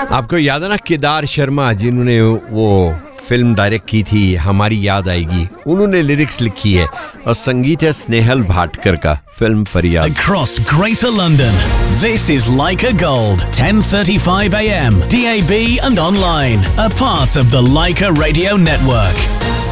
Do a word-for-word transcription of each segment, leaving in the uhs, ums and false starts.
आपको याद है ना केदार शर्मा जिन्होंने वो फिल्म डायरेक्ट की थी हमारी याद आएगी, उन्होंने लिरिक्स लिखी है और संगीत है स्नेहल भाटकर का, फिल्म फरियाद. Across Greater London, this is Leica Gold, ten thirty-five a m, D A B and online, a part of the Leica Radio Network.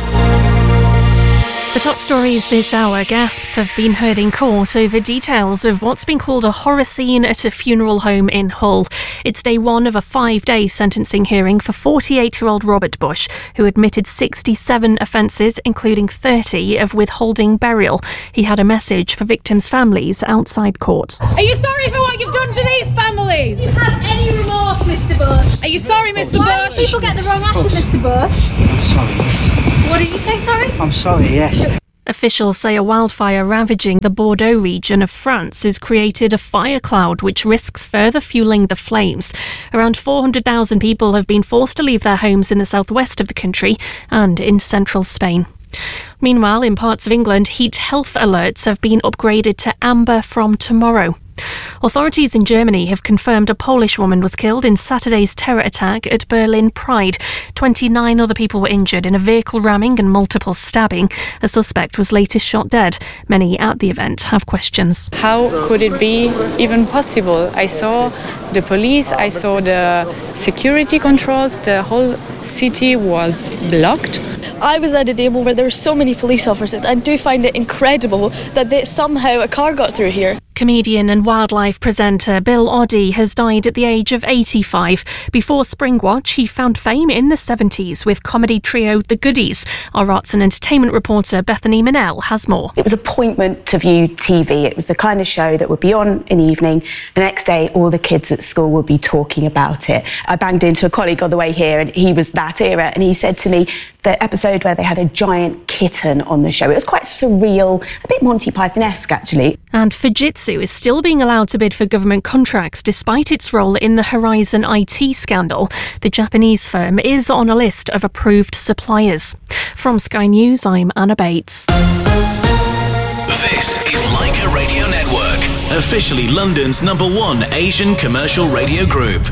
The top stories this hour. Gasps have been heard in court over details of what's been called a horror scene at a funeral home in Hull. It's day one of a five-day sentencing hearing for forty-eight-year-old Robert Bush, who admitted sixty-seven offences, including thirty of withholding burial. He had a message for victims' families outside court. Are you sorry for what you've done to these families? Do you have any remorse, Mister Bush? Are you sorry, Mister Why Bush? do people get the wrong ashes, Mister Bush? Sorry. What did you say, sorry? I'm sorry, yes. Officials say a wildfire ravaging the Bordeaux region of France has created a fire cloud which risks further fueling the flames. Around four hundred thousand people have been forced to leave their homes in the southwest of the country and in central Spain. Meanwhile, in parts of England, heat health alerts have been upgraded to amber from tomorrow. Authorities in Germany have confirmed a Polish woman was killed in Saturday's terror attack at Berlin Pride. twenty-nine other people were injured in a vehicle ramming and multiple stabbing. A suspect was later shot dead. Many at the event have questions. How could it be even possible? I saw the police, I saw the security controls, the whole city was blocked. I was at a table where there were so many police officers. I do find it incredible that they, somehow a car got through here. Comedian and wildlife presenter Bill Oddie has died at the age of eighty-five. Before Springwatch, he found fame in the seventies with comedy trio The Goodies. Our arts and entertainment reporter Bethany Manel has more. It was appointment to view T V. It was the kind of show that would be on in the evening. The next day, all the kids at school would be talking about it. I banged into a colleague on the way here and he was that era, and he said to me, the episode where they had a giant kitten on the show, it was quite surreal, a bit Monty Python-esque actually. And Fujitsu is still being allowed to bid for government contracts despite its role in the Horizon I T scandal. The Japanese firm is on a list of approved suppliers. From Sky News, I'm Anna Bates. This is Leica Radio Network, officially London's number one Asian commercial radio group.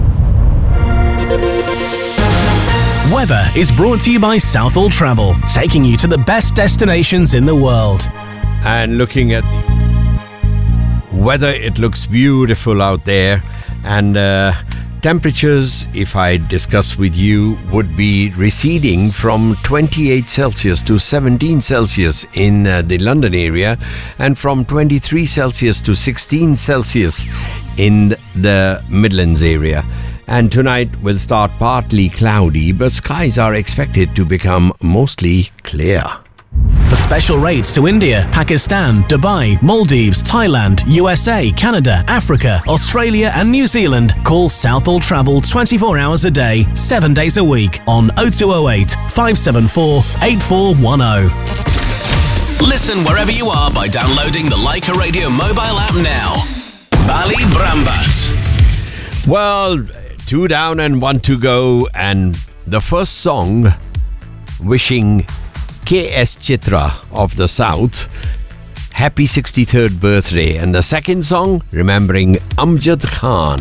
Weather is brought to you by Southall Travel, taking you to the best destinations in the world. And looking at the weather, it looks beautiful out there. And uh, temperatures, if I discuss with you, would be receding from twenty-eight Celsius to seventeen Celsius in uh, the London area, and from twenty-three Celsius to sixteen Celsius in the Midlands area. And tonight will start partly cloudy, but skies are expected to become mostly clear. For special rates to India, Pakistan, Dubai, Maldives, Thailand, U S A, Canada, Africa, Australia and New Zealand, call Southall Travel twenty-four hours a day, seven days a week on oh two oh eight, five seven four, eight four one oh. Listen wherever you are by downloading the Leica Radio mobile app now. Bali Brambat. Well, two down and one to go, and the first song, wishing K S Chitra of the South happy sixty-third birthday, and the second song, remembering Amjad Khan.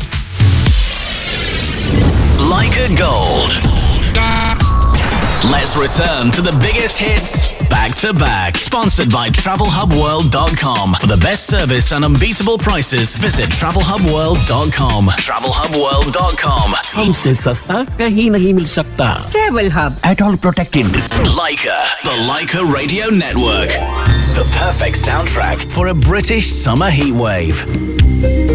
Leica Gold. Let's return to the biggest hits back to back. Sponsored by travel hub world dot com. For the best service and unbeatable prices, visit travel hub world dot com. travel hub world dot com. हमसे सस्ता कहीं नहीं मिल सकता. Travel Hub. At all protected. Leica, the Leica Radio Network. The perfect soundtrack for a British summer heatwave.